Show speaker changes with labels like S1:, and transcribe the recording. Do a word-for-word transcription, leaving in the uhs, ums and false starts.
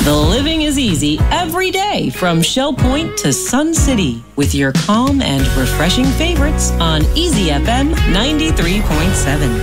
S1: The living is easy every day from Shell Point to Sun City with your calm and refreshing favorites on Easy F M ninety-three point seven.